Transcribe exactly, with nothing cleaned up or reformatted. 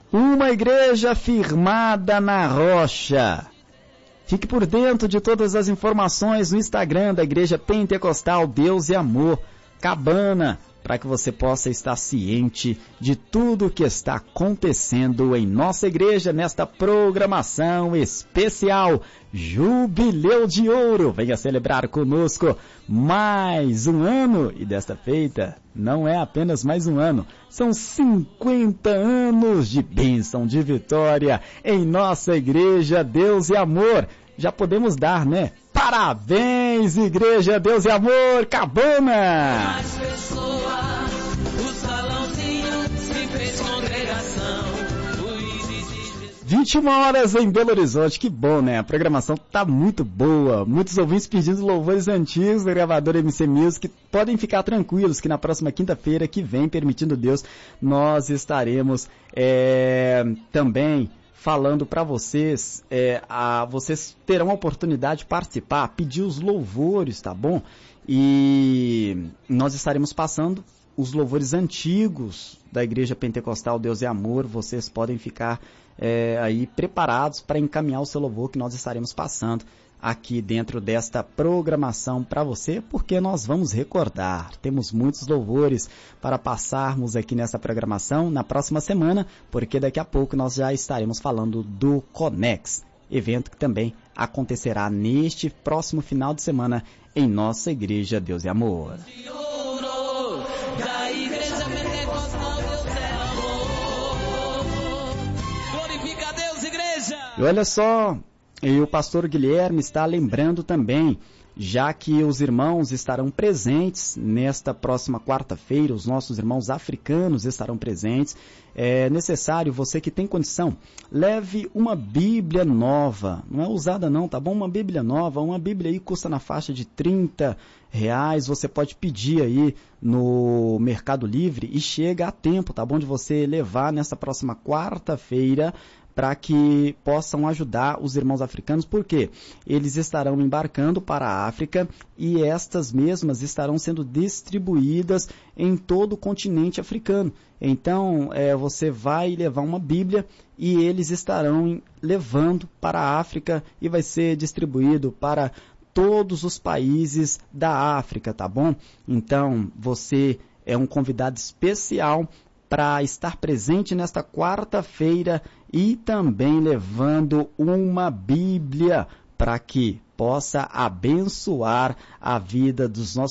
Uma igreja firmada na rocha. Fique por dentro de todas as informações no Instagram da Igreja Pentecostal Deus e Amor Cabana, para que você possa estar ciente de tudo o que está acontecendo em nossa igreja nesta programação especial Jubileu de Ouro. Venha celebrar conosco mais um ano, e desta feita não é apenas mais um ano, são cinquenta anos de bênção, de vitória em nossa igreja Deus e Amor. Já podemos dar, né? Parabéns, Igreja Deus e Amor Cabana! Mais pessoa, o salãozinho se fez congregação. vinte e uma horas em Belo Horizonte, que bom, né? A programação tá muito boa. Muitos ouvintes pedindo louvores antigos da gravadora M C Music. Podem ficar tranquilos que na próxima quinta-feira que vem, permitindo Deus, nós estaremos é, também falando para vocês, é, a, vocês terão a oportunidade de participar, pedir os louvores, tá bom? E nós estaremos passando os louvores antigos da Igreja Pentecostal Deus e Amor. Vocês podem ficar é, aí preparados para encaminhar o seu louvor que nós estaremos passando aqui dentro desta programação para você, porque nós vamos recordar, temos muitos louvores para passarmos aqui nessa programação na próxima semana, porque daqui a pouco nós já estaremos falando do Conex, evento que também acontecerá neste próximo final de semana em nossa Igreja Deus e Amor. Glorifica a Deus, igreja! E olha só, e o pastor Guilherme está lembrando também, já que os irmãos estarão presentes nesta próxima quarta-feira, os nossos irmãos africanos estarão presentes, é necessário, você que tem condição, leve uma Bíblia nova, não é usada não, tá bom? Uma Bíblia nova, uma Bíblia aí custa na faixa de trinta reais, você pode pedir aí no Mercado Livre e chega a tempo, tá bom? De você levar nessa próxima quarta-feira, para que possam ajudar os irmãos africanos, porque eles estarão embarcando para a África e estas mesmas estarão sendo distribuídas em todo o continente africano. Então, é, você vai levar uma Bíblia e eles estarão levando para a África e vai ser distribuído para todos os países da África, tá bom? Então, você é um convidado especial para estar presente nesta quarta-feira e também levando uma Bíblia para que possa abençoar a vida dos nossos